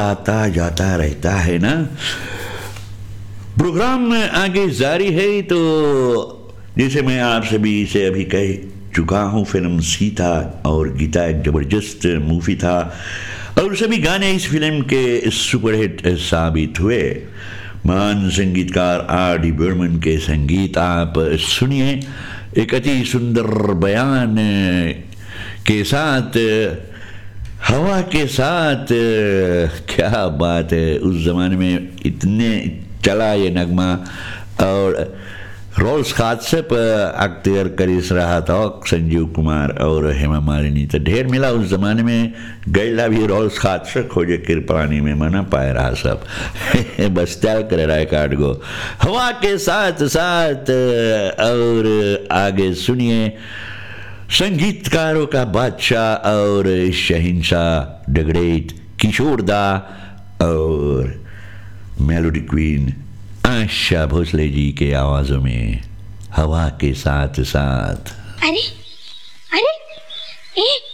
आता जाता रहता है ना। प्रोग्राम में आगे जारी है, तो जैसे मैं आप सभी से अभी कह चुका हूँ, फिल्म सीता और गीता एक जबरदस्त मूवी था और सभी गाने इस फिल्म के सुपरहिट साबित हुए। महान संगीतकार R.D. बर्मन के संगीत आप सुनिए, एक अति सुंदर बयान के साथ, हवा के साथ। क्या बात है, उस जमाने में इतने चला ये नगमा। और रोल्स हादसे पर अख्तियार करीस रहा था संजीव कुमार और हेमा मालिनी, तो ढेर मिला उस जमाने में। गैला भी रोल्स हादसे खोजे कृपानी में मना पाए रहा सब। बस त्याग कर रहा है काट गो हवा के साथ साथ। और आगे सुनिए संगीतकारों का बादशाह और शहंशाह द ग्रेट किशोर दा और मेलोडी क्वीन आशा भोसले जी के आवाजों में हवा के साथ साथ। अरे अरे ए